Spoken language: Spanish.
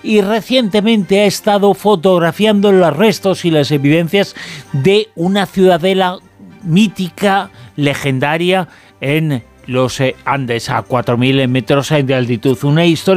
y recientemente ha estado fotografiando los restos y las evidencias de una ciudadela mítica, legendaria, en los Andes, a 4.000 metros de altitud. Una historia